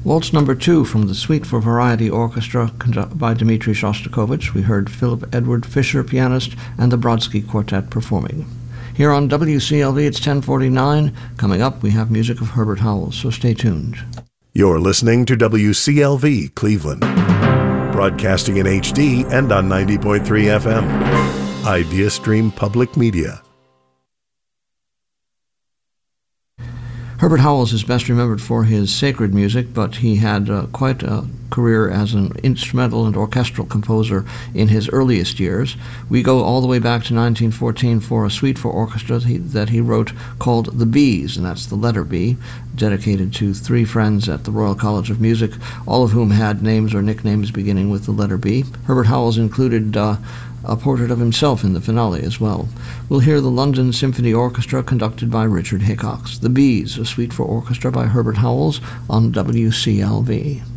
Waltz number 2 from the Suite for Variety Orchestra by Dmitri Shostakovich. We heard Philip Edward Fisher, pianist, and the Brodsky Quartet performing. Here on WCLV, it's 10:49. Coming up, we have music of Herbert Howells, so stay tuned. You're listening to WCLV Cleveland, broadcasting in HD and on 90.3 FM. IdeaStream Public Media. Herbert Howells is best remembered for his sacred music, but he had quite a career as an instrumental and orchestral composer in his earliest years. We go all the way back to 1914 for a suite for orchestra that he wrote called The Bees, and that's the letter B, dedicated to 3 friends at the Royal College of Music, all of whom had names or nicknames beginning with the letter B. Herbert Howells included a portrait of himself in the finale as well. We'll hear the London Symphony Orchestra conducted by Richard Hickox. The Bees, a suite for orchestra by Herbert Howells on WCLV.